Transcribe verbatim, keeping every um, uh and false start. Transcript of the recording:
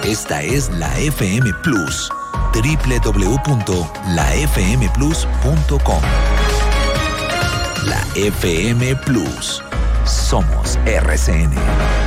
Esta es la F M Plus. doble u doble u doble u punto la f m plus punto com. La F M Plus. Somos R C N.